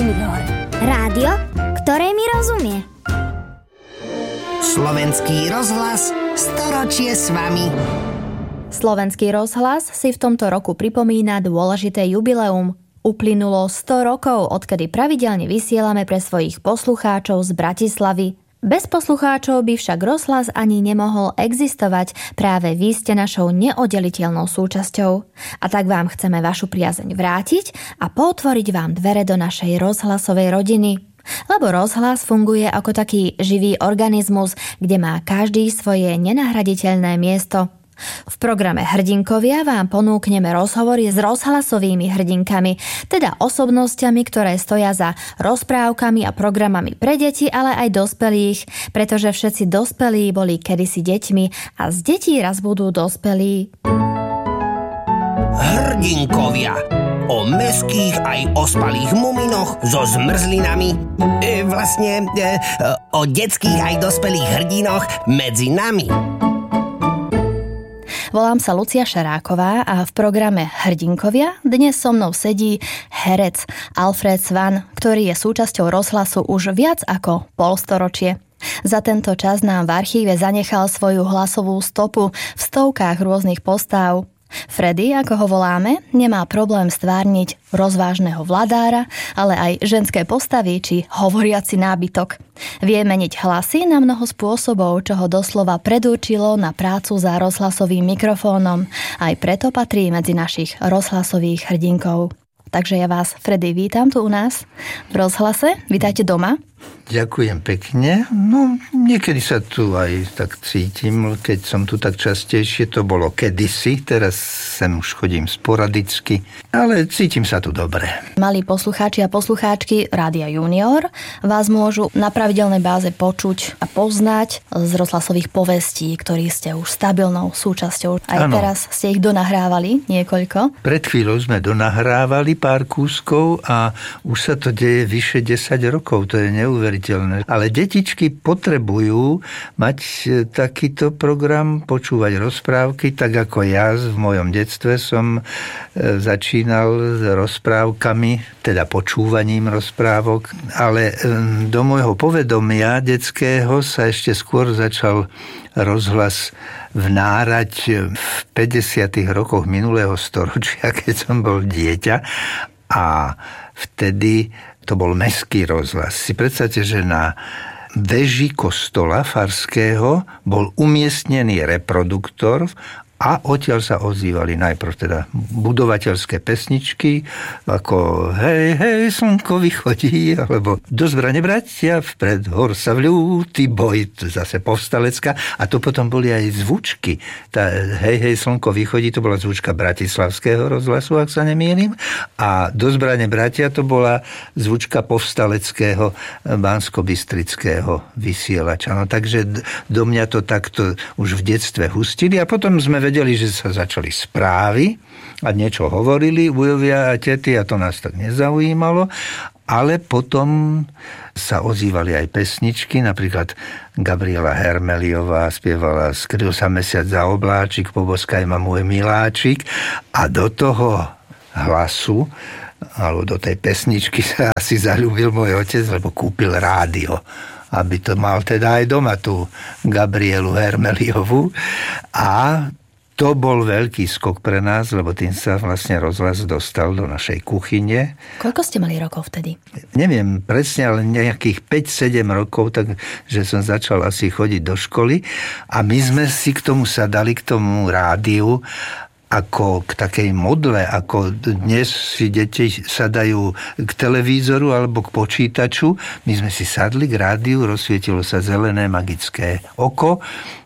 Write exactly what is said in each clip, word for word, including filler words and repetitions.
Junior. Rádio, ktoré mi rozumie. Slovenský rozhlas storočie s vami. Slovenský rozhlas si v tomto roku pripomína dôležité jubileum. Uplynulo sto rokov, odkedy pravidelne vysielame pre svojich poslucháčov z Bratislavy. Bez poslucháčov by však rozhlas ani nemohol existovať, práve vy ste našou neoddeliteľnou súčasťou. A tak vám chceme vašu priazeň vrátiť a potvoriť vám dvere do našej rozhlasovej rodiny. Lebo rozhlas funguje ako taký živý organizmus, kde má každý svoje nenahraditeľné miesto. V programe Hrdinkovia vám ponúkneme rozhovory s rozhlasovými hrdinkami, teda osobnosťami, ktoré stoja za rozprávkami a programami pre deti, ale aj dospelých, pretože všetci dospelí boli kedysi deťmi a z detí raz budú dospelí. Hrdinkovia. O mestských aj ospalých muminoch so zmrzlinami. E, vlastne e, o detských aj dospelých hrdinoch medzi nami. Volám sa Lucia Šaráková a v programe Hrdinkovia dnes so mnou sedí herec Alfred Svan, ktorý je súčasťou rozhlasu už viac ako polstoročie. Za tento čas nám v archíve zanechal svoju hlasovú stopu v stovkách rôznych postáv. Freddy, ako ho voláme, nemá problém stvárniť rozvážneho vladára, ale aj ženské postavy či hovoriaci nábytok. Vie meniť hlasy na mnoho spôsobov, čo ho doslova predurčilo na prácu za rozhlasovým mikrofónom. Aj preto patrí medzi našich rozhlasových hrdinkov. Takže ja vás, Freddy, vítam tu u nás v rozhlase. Vítajte doma. Ďakujem pekne. No, niekedy sa tu aj tak cítim, keď som tu tak častejšie, to bolo kedysi, teraz sem už chodím sporadicky, ale cítim sa tu dobre. Malí poslucháči a poslucháčky Rádia Junior vás môžu na pravidelnej báze počuť a poznať z rozhlasových povestí, ktorí ste už stabilnou súčasťou. Aj ano. Teraz ste ich donahrávali niekoľko. Pred chvíľou sme donahrávali pár kúskov a už sa to deje vyše desať rokov, to je neuveriteľné. Ale detičky potrebujú mať takýto program, počúvať rozprávky, tak ako ja v mojom detstve som začínal s rozprávkami, teda počúvaním rozprávok, ale do môjho povedomia detského sa ešte skôr začal rozhlas vnárať v päťdesiatych rokoch minulého storočia, keď som bol dieťa, a vtedy to bol mestský rozhlas. Si predstavte, že na veži kostola farského bol umiestnený reproduktor a odtiaľ sa ozývali najprv teda budovateľské pesničky, ako hej, hej, slnko vychodí, alebo do zbrane bratia, vpred hor sa vľúti boj, zase povstalecká. A to potom boli aj zvučky. Tá hej, hej, slnko vychodí, to bola zvučka bratislavského rozhlasu, ak sa nemýlim. A do zbrane bratia to bola zvučka povstaleckého banskobystrického vysielača. No, takže do mňa to takto už v detstve hustili a potom sme vedeli, že sa začali správy a niečo hovorili ujovia a tety a to nás tak nezaujímalo, ale potom sa ozývali aj pesničky, napríklad Gabriela Hermeliová spievala Skryl sa mesiac za obláčik, poboskaj ma môj miláčik, a do toho hlasu alebo do tej pesničky sa asi zaľúbil môj otec, lebo kúpil rádio, aby to mal teda aj doma tú Gabrielu Hermeliovú, a to bol veľký skok pre nás, lebo tým sa vlastne rozhlas dostal do našej kuchyne. Koľko ste mali rokov vtedy? Neviem presne, ale nejakých päť sedem rokov, takže som začal asi chodiť do školy a my sme si k tomu sadali, k tomu rádiu, ako k takej modle, ako dnes si deti sadajú k televízoru alebo k počítaču. My sme si sadli k rádiu, rozsvietilo sa zelené magické oko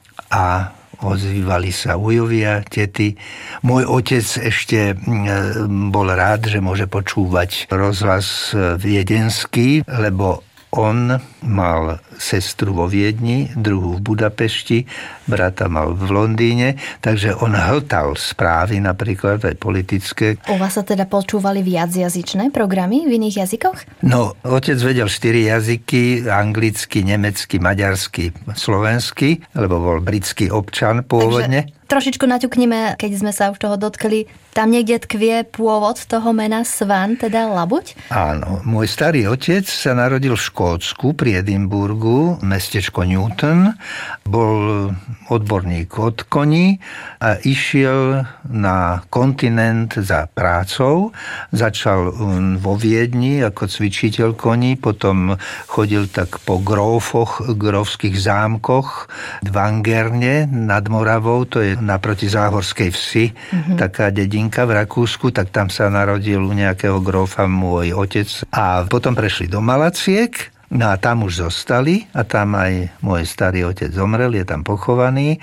a ozývali sa ujovia, tety. Môj otec ešte bol rád, že môže počúvať rozhlas viedenský, lebo on mal sestru vo Viedni, druhú v Budapešti, brata mal v Londýne, takže on hltal správy napríklad aj politické. U vás sa teda počúvali viacjazyčné programy v iných jazykoch? No, otec vedel štyri jazyky, anglicky, nemecky, maďarsky, slovensky, lebo bol britský občan pôvodne. Takže trošičku naťuknime, keď sme sa už toho dotkli. Tam niekde tkvie pôvod toho mena Svan, teda labuť? Áno, môj starý otec sa narodil v Škótsku pri Edinburgu, mestečko Newton. Bol odborník od koní a išiel na kontinent za prácou. Začal vo Viedni ako cvičiteľ koní, potom chodil tak po grófoch, grófskych zámkoch v Angerne nad Moravou, to je naproti Záhorskej vsi, mm-hmm. taká dedinka v Rakúsku, tak tam sa narodil u nejakého grófa môj otec. A potom prešli do Malaciek, no a tam už zostali a tam aj môj starý otec zomrel, je tam pochovaný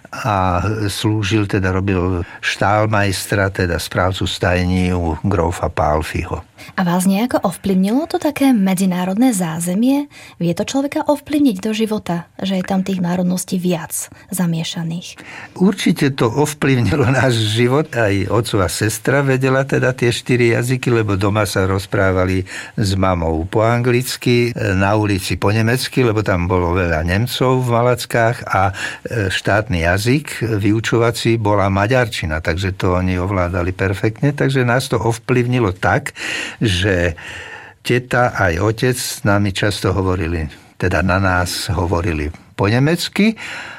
a slúžil, teda robil štálmajstra, teda správcu stajní u grófa Pálfiho. A vás nejako ovplyvnilo to také medzinárodné zázemie? Vie to človeka ovplyvniť do života, že je tam tých národností viac zamiešaných? Určite to ovplyvnilo náš život. Aj otcová sestra vedela teda tie štyri jazyky, lebo doma sa rozprávali s mamou po anglicky, na ulici po nemecky, lebo tam bolo veľa Nemcov v Malackách a štátny jazyk vyučovací bola maďarčina, takže to oni ovládali perfektne, takže nás to ovplyvnilo tak, že teta aj otec s nami často hovorili, teda na nás hovorili po nemecky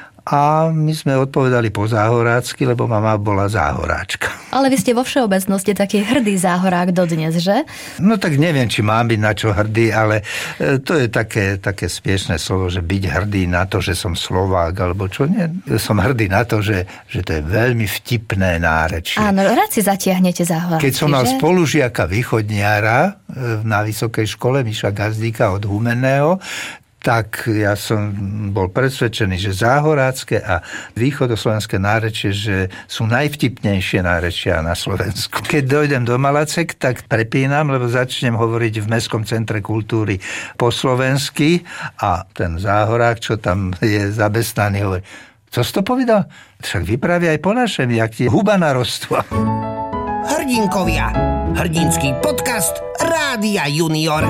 a my sme odpovedali po záhorácky, lebo mama bola záhoráčka. Ale vy ste vo všeobecnosti taký hrdý záhorák dodnes, že? No tak neviem, či mám byť na čo hrdý, ale to je také, také smiešné slovo, že byť hrdý na to, že som Slovák, alebo čo nie. Som hrdý na to, že, že to je veľmi vtipné nárečie. Áno, rád si zatiahnete záhorácky, Keď som mal že? spolužiaka východniara na vysokej škole, Miša Gazdíka od Humenného, tak ja som bol presvedčený, že záhorácké a východoslovenské nárečie, že sú najvtipnejšie nárečia na Slovensku. Keď dojdem do Malacek, tak prepínam, lebo začnem hovoriť v Mestskom centre kultúry po slovensky a ten záhorák, čo tam je zamestnaný, hovorí, co si to povedal? Však vypravia aj po našem, jak ti huba narostla. Hrdinkovia. Hrdinský podcast Rádia Junior.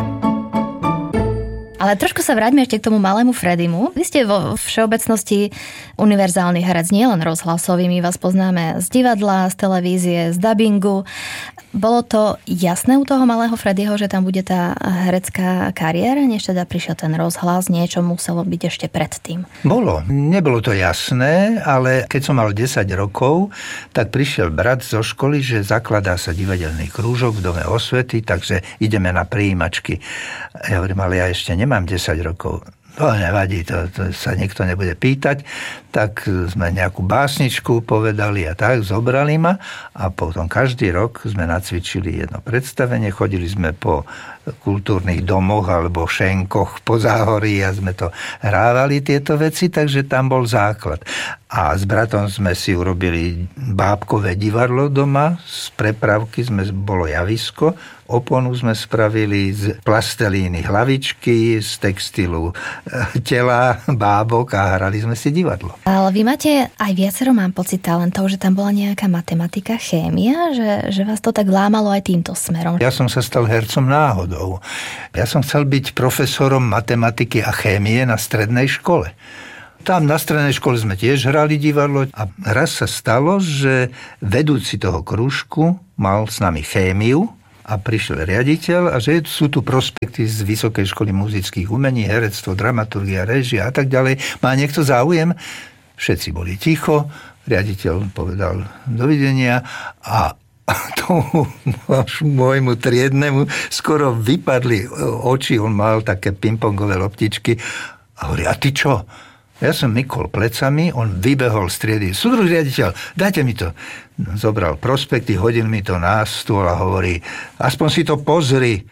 Ale trošku sa vráťme ešte k tomu malému Fredimu. Vy ste vo všeobecnosti univerzálny herec, nielen rozhlasový, my vás poznáme z divadla, z televízie, z dabingu. Bolo to jasné u toho malého Frediho, že tam bude tá herecká kariéra, než teda prišiel ten rozhlas, niečo muselo byť ešte predtým? Bolo. Nebolo to jasné, ale keď som mal desať rokov, tak prišiel brat zo školy, že zakladá sa divadelný krúžok v Dome osvety, takže ideme na prijímačky. Ja hovorím, ale ja ešte nemám desať rokov. No nevadí, to, to sa nikto nebude pýtať. Tak sme nejakú básničku povedali a tak, zobrali ma a potom každý rok sme nacvičili jedno predstavenie, chodili sme po kultúrnych domoch alebo šenkoch po Záhorí a sme to hrávali tieto veci, takže tam bol základ. A s bratom sme si urobili bábkové divadlo doma, z prepravky sme, bolo javisko, oponu sme spravili z plastelíny hlavičky, z textilu tela, bábok a hrali sme si divadlo. Ale vy máte aj viacero, mám pocit, talentov, že tam bola nejaká matematika, chémia, že, že vás to tak lámalo aj týmto smerom. Ja som sa stal hercom náhodou. Ja som chcel byť profesorom matematiky a chémie na strednej škole. Tam na strednej škole sme tiež hrali divadlo a raz sa stalo, že vedúci toho krúžku mal s nami chémiu a prišiel riaditeľ a že sú tu prospekty z Vysokej školy muzických umení, herectvo, dramaturgia, réžia a tak ďalej. Má niekto záujem? Všetci boli ticho, riaditeľ povedal dovidenia a tomu môjmu triednemu skoro vypadli oči, on mal také pingpongové loptičky a hovorí, a ty čo? Ja som mykol plecami, on vybehol z triedy. Súdruh riaditeľ, dajte mi to. Zobral prospekty, hodil mi to na stôl a hovorí, aspoň si to pozri.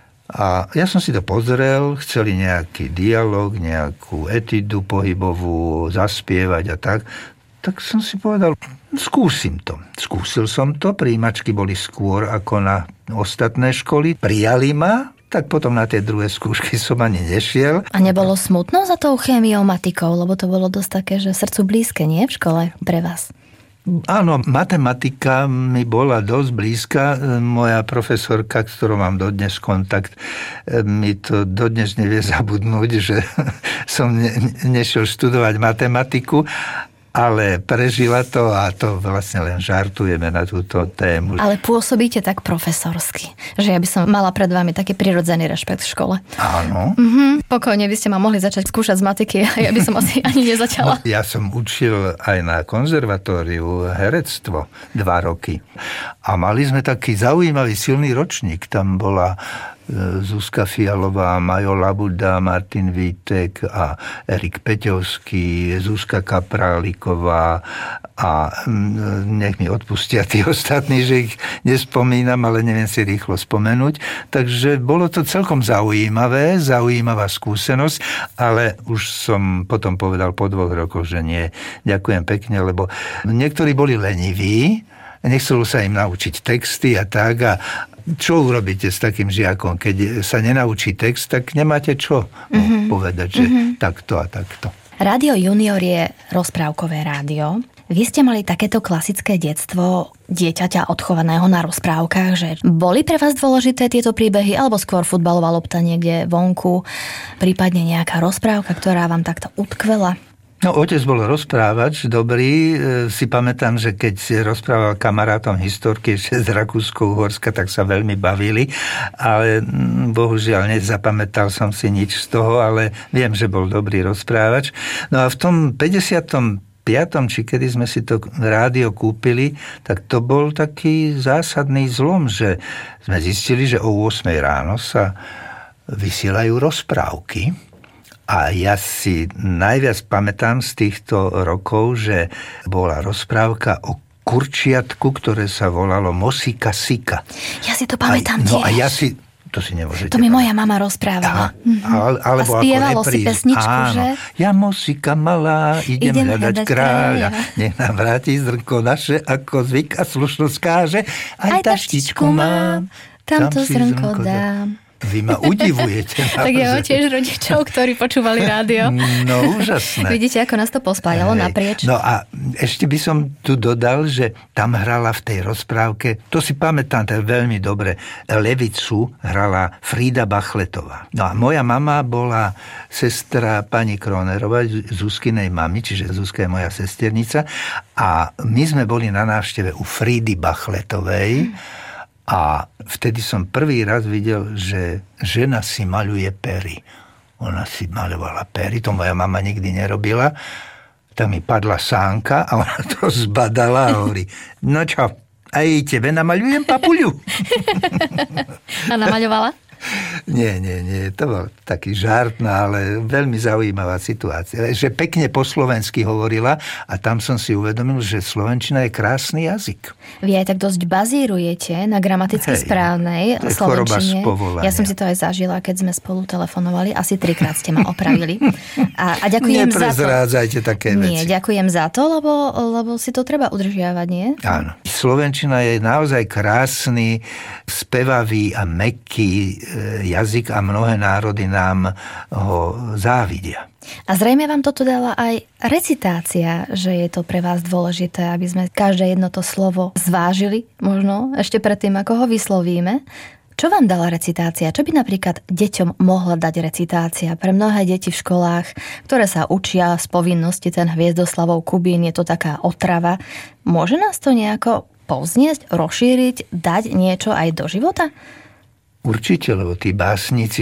A ja som si to pozrel, chceli nejaký dialog, nejakú etidu pohybovú, zaspievať a tak. Tak som si povedal, skúsim to. Skúsil som to, prijímačky boli skôr ako na ostatné školy. Prijali ma, tak potom na tie druhé skúšky som ani nešiel. A nebolo smutno za tou chémiou, matikou, lebo to bolo dosť také, že srdcu blízke, nie v škole pre vás? Áno, matematika mi bola dosť blízka. Moja profesorka, s ktorou mám dodnes kontakt, mi to dodnes nevie zabudnúť, že som ne, nešiel študovať matematiku. ale prežila to a to vlastne len žartujeme na túto tému. Ale pôsobíte tak profesorsky, že ja by som mala pred vami taký prirodzený rešpekt v škole. Áno. Mhm, pokojne by ste ma mohli začať skúšať z matiky a ja by som asi ani nezačala. No, ja som učil aj na konzervatóriu herectvo dva roky a mali sme taký zaujímavý silný ročník. Tam bola Zuzka Fialová, Majo Labuda, Martin Vítek a Erik Peťovský, Zuzka Kapráliková a nech mi odpustia tí ostatní, že ich nespomínam, ale neviem si rýchlo spomenúť. Takže bolo to celkom zaujímavé, zaujímavá skúsenosť, ale už som potom povedal po dvoch rokoch, že nie. Ďakujem pekne, lebo niektorí boli leniví, nechcelo sa im naučiť texty a tak a čo urobíte s takým žiakom? Keď sa nenaučí text, tak nemáte čo mm-hmm. povedať, že mm-hmm. takto a takto. Rádio Junior je rozprávkové rádio. Vy ste mali takéto klasické detstvo dieťaťa odchovaného na rozprávkach, že boli pre vás dôležité tieto príbehy, alebo skôr futbalová lopta niekde vonku, prípadne nejaká rozprávka, ktorá vám takto utkvela? No, otec bol rozprávač, dobrý. Si pamätám, že keď rozprával kamarátom historky ešte z Rakúsko-Uhorska, tak sa veľmi bavili, ale bohužiaľ nezapamätal som si nič z toho, ale viem, že bol dobrý rozprávač. No a v tom päťdesiatom piatom či kedy sme si to rádio kúpili, tak to bol taký zásadný zlom, že sme zistili, že o ôsmej ráno sa vysielajú rozprávky. A ja si najviac pamätám z týchto rokov, že bola rozprávka o kurčiatku, ktoré sa volalo Mosika Sika. Ja si to pamätám a, tiež. No a ja si... To si nemôžete. To mi moja mama rozprávala. A, alebo a spievalo si pesničku, áno. že? Ja Mosika malá, idem, idem hľadať kráľa. Nech nám vráti zrnko naše, ako zvyk a slušnosť káže. Aj, Aj taštičku mám, tam to zrnko dám. Vy ma udivujete. Tak ja mám tiež rodičov, ktorí počúvali rádio. No, úžasné. Vidíte, ako nás to pospájalo Hej. naprieč. No a ešte by som tu dodal, že tam hrala v tej rozprávke, to si pamätám, to je veľmi dobre, Levicu hrala Frida Bachletová. No a moja mama bola sestra pani Kronerová, Zuzkinej mami, čiže Zuzka je moja sesternica. A my sme boli na návšteve u Fridy Bachletovej, hmm. A vtedy som prvý raz videl, že žena si maľuje pery. Ona si maľovala pery, to moja mama nikdy nerobila. Tak mi padla sánka a ona to zbadala a hovorí, no čo, aj tebe namaľujem papuľu. A namaľovala? Nie, nie, nie, to bol taký žart, no, ale veľmi zaujímavá situácia. Že pekne po slovensky hovorila a tam som si uvedomil, že slovenčina je krásny jazyk. Vy aj tak dosť bazírujete na gramaticky Hej, správnej slovenčine. Ja som si to aj zažila, keď sme spolu telefonovali. Asi trikrát ste ma opravili. A, a ďakujem za to. Neprezrádzajte také veci. Nie, ďakujem za to, lebo, lebo si to treba udržiavať, nie? Áno. Slovenčina je naozaj krásny, spevavý a mäkký jazyk a mnohé národy nám ho závidia. A zrejme vám toto dala aj recitácia, že je to pre vás dôležité, aby sme každé jedno to slovo zvážili, možno ešte predtým, ako ho vyslovíme. Čo vám dala recitácia? Čo by napríklad deťom mohla dať recitácia? Pre mnohé deti v školách, ktoré sa učia z povinnosti ten Hviezdoslavov Kubín, je to taká otrava. Môže nás to nejako povzniesť, rozšíriť, dať niečo aj do života? Určite, lebo tí básnici